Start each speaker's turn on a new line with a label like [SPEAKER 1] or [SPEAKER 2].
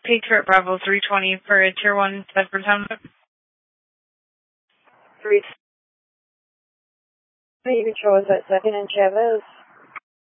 [SPEAKER 1] Patriot Bravo 320 for a Tier 1 Bedford Township.
[SPEAKER 2] 320, you can show us at 2nd and Chavez.